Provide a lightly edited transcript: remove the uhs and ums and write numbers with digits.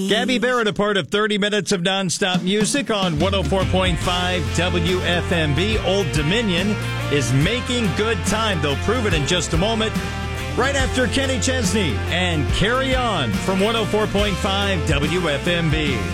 Gabby Barrett, a part of 30 minutes of nonstop music on 104.5 WFMB. Old Dominion is making good time. They'll prove it in just a moment. Right after Kenny Chesney and Carry On from 104.5 WFMB.